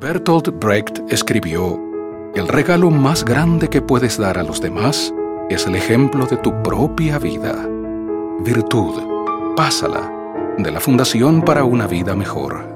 Bertolt Brecht escribió: "El regalo más grande que puedes dar a los demás es el ejemplo de tu propia vida". Virtud, pásala, de la Fundación para una Vida Mejor.